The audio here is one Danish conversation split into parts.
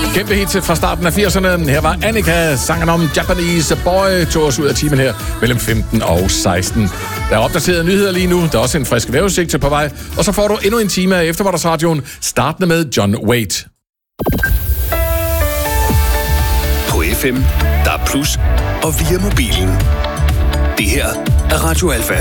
Kæmpe hit fra starten af 80'erne. Her var Annika, sangen om Japanese Boy, tog os ud af timen her mellem 15 og 16. Der er opdateret nyheder lige nu. Der er også en frisk vejrudsigt på vej. Og så får du endnu en time af Eftermiddagsradioen, startende med John Waite. På FM, der er plus og via mobilen. Det her er Radio Alfa.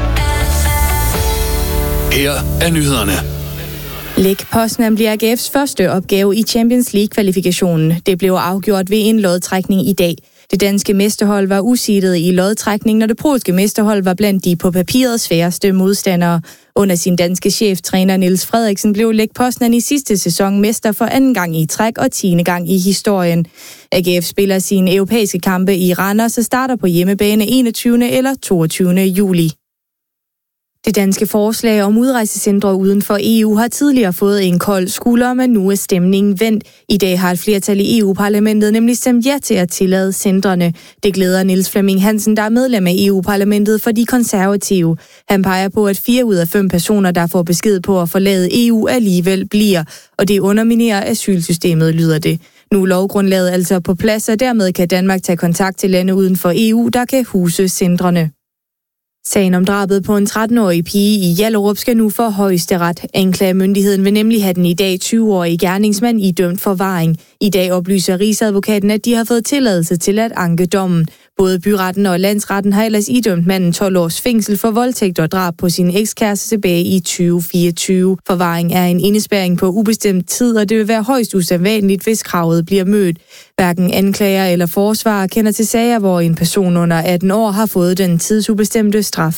Her er nyhederne. Lech Poznan bliver AGF's første opgave i Champions League-kvalifikationen. Det blev afgjort ved en lodtrækning i dag. Det danske mesterhold var useedet i lodtrækningen, og det polske mesterhold var blandt de på papiret sværeste modstandere. Under sin danske cheftræner Niels Frederiksen blev Lech Poznan i sidste sæson mester for anden gang i træk og 10. gang i historien. AGF spiller sine europæiske kampe i Randers og starter på hjemmebane 21. eller 22. juli. Det danske forslag om udrejsecentre uden for EU har tidligere fået en kold skulder, men nu er stemningen vendt. I dag har et flertal i EU-parlamentet nemlig stemt ja til at tillade centrene. Det glæder Niels Flemming Hansen, der er medlem af EU-parlamentet for de konservative. Han peger på, at 4 ud af 5 personer, der får besked på at forlade EU, alligevel bliver, og det underminerer asylsystemet, lyder det. Nu er lovgrundlaget altså på plads, og dermed kan Danmark tage kontakt til lande uden for EU, der kan huse centrene. Sagen om drabet på en 13-årig pige i Hjallerup skal nu for højesteret. Anklagemyndigheden vil nemlig have den i dag 20-årige gerningsmand idømt forvaring. I dag oplyser Rigsadvokaten, at de har fået tilladelse til at anke dommen. Både byretten og landsretten har ellers idømt manden 12 års fængsel for voldtægt og drab på sin ekskæreste tilbage i 2024. Forvaring er en indespærring på ubestemt tid, og det vil være højst usædvanligt, hvis kravet bliver mødt. Hverken anklager eller forsvarer kender til sager, hvor en person under 18 år har fået den tidsubestemte straf.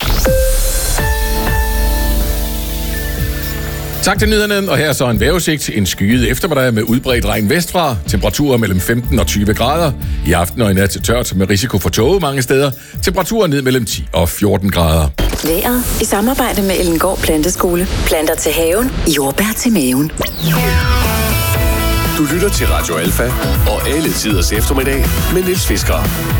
Tak til nyhederne, og her er så en vejrudsigt. En skyet eftermiddag med udbredt regn vestfra. Temperaturer mellem 15 og 20 grader. I aften og i nat til tørt med risiko for tåge mange steder. Temperaturer ned mellem 10 og 14 grader. Vejret i samarbejde med Ellengård Planteskole. Planter til haven, jordbær til maven. Du lytter til Radio Alfa og alle tiders eftermiddag med Niels Fisker.